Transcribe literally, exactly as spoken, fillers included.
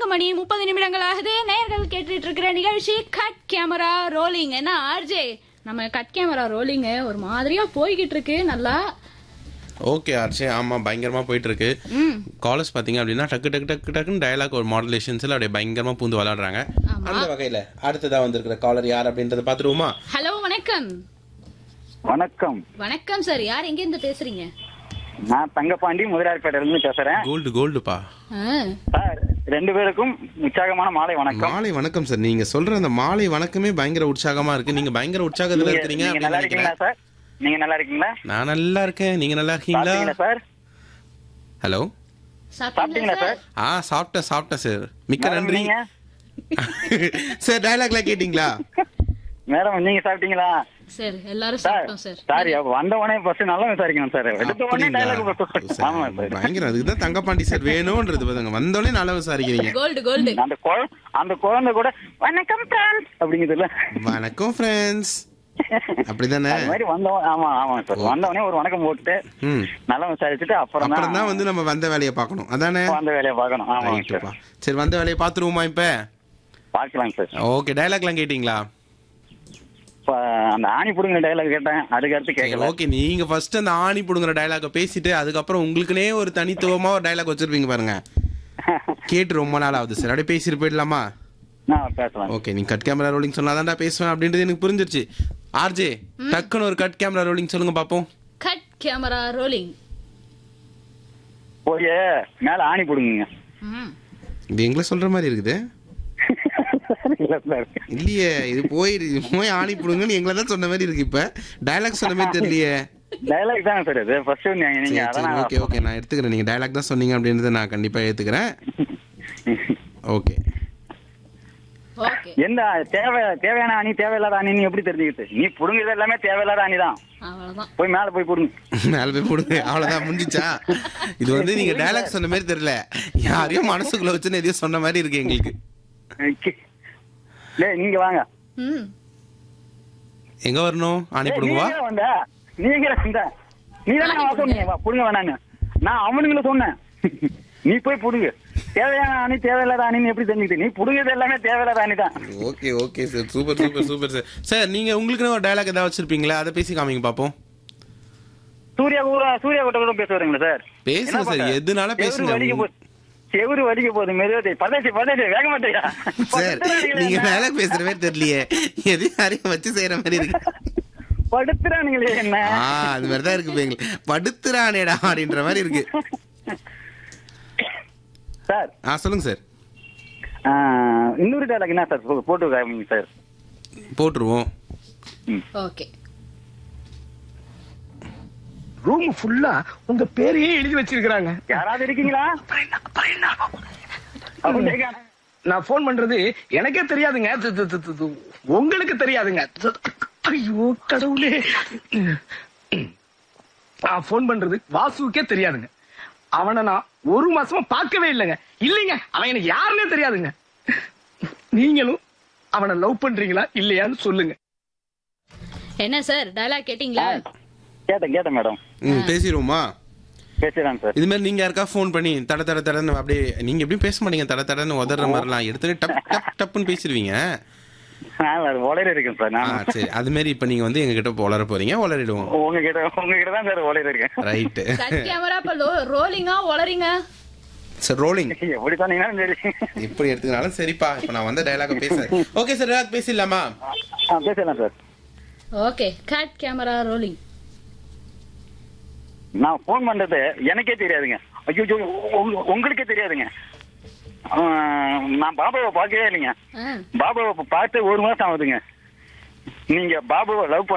நான்கு மணி முப்பது நிமிடங்கள் ஆகுது. நேயர்கள் கேட்டுட்டு இருக்கிற நிகழ்ச்சி கட் கேமரா ரோலிங். என்ன ஆர்ஜே, நம்ம கட் கேமரா ரோலிங் ஒரு மாதிரியா போய்கிட்டு இருக்கு. நல்லா ஓகே ஆர்ச்சே, ஆமா பயங்கரமா போயிட்டு இருக்கு. காலர்ஸ் பாத்தீங்க அப்படின்னா டக்கு டக்கு டக்கு டக்குன்னு டயலாக் ஒரு மாடுலேஷன்ஸ்ல அப்படியே பயங்கரமா பூந்து விளையாடுறாங்க. அந்த வகையில அடுத்ததா வந்திருக்கிற காலர் யார் அப்படின்றத பாத்துருவோமா? ஹலோ, வணக்கம். வணக்கம். வணக்கம் சார், யார் எங்க இருந்து பேசுறீங்க? நான் தங்கப்பாண்டி முதலாளிப்பேட்டையில இருந்து பேசுறேன். கோல்டு கோல்டுப்பா. சார், ரெண்டு பேருக்கும் உற்சாகமான மாலை வணக்கம். மாலை வணக்கம் சார். நீங்க சொல்ற அந்த மாலை வணக்கமே பயங்கர உற்சாகமா இருக்கு. நீங்க பயங்கர உற்சாகத்துல இருக்கீங்க. நீங்க நல்லா இருக்கீங்களா சார்? நீங்க நல்லா இருக்கீங்களா? நான் நல்லா இருக்கேன். நீங்க நல்லா இருக்கீங்களா சார்? ஹலோ, சாப்பிட்டீங்களா சார்? ஆ சாப்பிட்டேன் சாப்பிட்டேன் சார். மிக்க நன்றி சார். டயலாக்லாம் கேட்டீங்களா? மேடம், நீங்க சாப்பிட்டீங்களா? சார், எல்லாரும் சாப்பிட்டோம் சார். சாரி, வந்த உடனே ஃபர்ஸ்ட் நல்லா விசாரிக்கணும் சார். எடுத்த உடனே டயலாக். ஆமா சார், பயங்கர. அதுக்குதான் தங்கப்பாண்டி சார் வேணும்ன்றது. பாருங்க, வந்த உடனே நல்லா விசாரிக்கிறீங்க. Gold gold. அந்த அந்த குழந்தை கூட வணக்கம் ஃப்ரெண்ட்ஸ் அப்படிங்கிறதுல வணக்கம் ஃப்ரெண்ட்ஸ் அப்படிதானே? அது மாதிரி வந்தவன். ஆமா ஆமா சார், வந்தவனே ஒரு வணக்கம் போட்டு நல்லா விசாரிச்சுட்டு அப்புறம் அப்புறம் தான் வந்து நம்ம வந்த வேலையை பார்க்கணும். அதானே? வந்த வேலையை பார்க்கணும். ஆமா சார். சரி, வந்த வேலையை பாத்துருவோமா இப்ப? பார்க்கலாம் சார். ஓகே, டயலாக்லாம் கேட்டீங்களா? அந்த ஆணி புடுங்கிற டயலாக் கேட்டேன், அதுக்கு அடுத்து கேட்கல. ஓகே, நீங்க ஃபர்ஸ்ட் அந்த ஆணி புடுங்குற டயலாக பேசிட்டு அதுக்கப்புறம் உங்களுக்குனே ஒரு தனித்துவமா ஒரு டயலாக் வச்சிருப்பீங்க பாருங்க. கேட்டு ரொம்ப நாள் ஆகுது சார். அப்படியே பேசிட்டு போயிடலாமா? பேசலாம். ஓகே, நீங்க கட் கேமரா ரோலிங் சொன்னாதான்டா பேசுவேன் அப்படின்றது எனக்கு புரிஞ்சிருச்சு. ஆர்ஜே, டக்குன்னு ஒரு கட் கேமரா ரோலிங் சொல்லுங்க பாப்போம். Cut camera rolling. போய் மேல ஆணி புடுங்குங்க. இது எங்களை சொல்ற மாதிரி இருக்குது. இல்லையே, இது போய் போய் ஆணி புடுங்கன்னு எங்களை தான் சொன்ன மாதிரி இருக்கு. இப்ப டயலாக் சொன்ன மாதிரி தெரியலையே. டயலாக் தான் சார் இது. ஃபர்ஸ்ட் நீங்க அதான். ஓகே ஓகே, நான் எடுத்துக்கிறேன். நீங்க டயலாக் தான் சொன்னீங்க அப்படின்றத நான் கண்டிப்பா ஏத்துக்கிறேன். ஓகே. ஓகே. எந்த தேவை தேவையான அணி தேவையில்லாத அணி நீ எப்படி தெரிஞ்சுக்கிட்டு? நீ புடுங்குறது எல்லாமே தேவையில்லாத அணி தான். அவ்வளவுதான். போய் மேல போய் புடுங்க. மேல போய் புடுங்க. அவ்வளவுதான், முடிஞ்சிச்சா? இது வந்து நீங்க டயலாக் சொன்ன மாதிரி தெரியல, யாரையும் மனசுக்குள்ள வச்சுன்னு எதையும் சொன்ன மாதிரி இருக்கு எங்களுக்கு. டேய், நீங்க வாங்க. ம். எங்க வரணும்? ஆணி புடுங்குவா? நீங்க வந்த. நீங்க வந்த. நீ தான நான் சொன்னீங்க வா புடுங்க வேணான்னு. நான் அவனுங்கள சொன்னேன். நீ போய் புடுங்க. தேவையான அணி தேவையில்லாத அணி எப்படி தெரிஞ்சுக்கிட்டு? நீ புடுங்கிறது எல்லாமே தேவையில்லாத அணி தான். Okay okay sir, super super super sir. Sir, நீங்க உங்களுக்கு ஒரு டயலாக் ஏதாவது வச்சிருப்பீங்களா? அதை பேசி காமிங்க பாப்போம். சூர்யா கூட சூர்யா கூட கூட பேசுறீங்களா சார்? பேசுங்க சார், எதுனால பேசுங்க. செவரு வலிக்க போகுது. மெதுவா பதச்சு பதச்சு வேக மாட்டேயா சார்? நீங்க மேல பேசுற மாதிரி தெரியலையே, எது யாரையும் வச்சு செய்யற மாதிரி இருக்கு. படுத்துறானுங்களே என்ன? அது மாதிரிதான் இருக்கு. படுத்துறானேடா அப்படின்ற மாதிரி இருக்கு சார். ஆ சொல்லுங்க சார். இன்னொரு டயலாக் என்ன சார் போட்டு சார்? போட்டுருவோம். ஓகே. ரூம் ஃபுல்லா உங்க பேரையே எழுதி வச்சிருக்காங்க. யாராவது இருக்கீங்களா? நான் போன் பண்றது எனக்கே தெரியாதுங்க, உங்களுக்கு தெரியாதுங்க. ஐயோ கடவுளே, நான் போன் பண்றது வாசுக்கே தெரியாதுங்க. அவனை நான் ஒரு மாசமா பார்க்கவே இல்லைங்க. இல்லைங்க, அவன் எனக்கு யாருன்னே தெரியாதுங்க. நீங்களும் அவனை லவ் பண்றீங்களா இல்லையான்னு சொல்லுங்க. என்ன சார், டயலாக் கேட்டீங்களா? கேட்டேன் கேட்டேன் மேடம். பேசிடுவோமா? பேசுறேன் சார். இது மாதிரி நீங்க யாருக்கா போன் பண்ணி தட தட தடன்னு அப்படியே நீங்க எப்படியும் பேச மாட்டீங்க, தட தடன்னு உதற மாதிரிலாம் எடுத்து டப் டப் டப்புன்னு பேசிடுவீங்க. ஒளரி இருக்கேன் சார் நான். சரி, அது மாதிரி இப்ப நீங்க வந்து எங்க கிட்ட ஒளர போறீங்க, ஒளரிடுவோம். உங்ககிட்ட உங்ககிட்ட தான் சார் ஒளரி இருக்கேன். ரைட். கட் கேமரா இப்ப ரோலிங்கா ஒளரிங்க? Sir rolling. எப்படி சொன்னீங்கன்னாலும் சரி, எப்படி எடுத்துக்கினாலும் சரிப்பா. இப்ப நான் வந்த டயலாக பேசுறேன். Okay sir, dialogue பேசிடலாமா? பேசலாம் sir. Okay, cut camera rolling. நான் போன் பண்றது எனக்கே தெரியாதுங்க. ஐயோ, உங்களுக்கே தெரியாதுங்க. நான் பாபாவை பார்க்கவே இல்லைங்க. பாபாவை பார்த்து ஒரு மாசம் ஆகுதுங்க. நீங்க பாபாவை லவ்